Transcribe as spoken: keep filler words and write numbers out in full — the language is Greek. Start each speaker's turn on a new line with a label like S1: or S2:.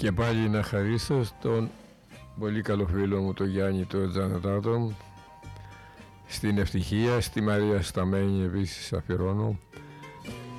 S1: Και πάλι να χαρίσω στον πολύ καλό φίλο μου τον Γιάννη τον Τζανατάτο, στην Ευτυχία, στη Μαρία Σταμένη επίσης αφιερώνω,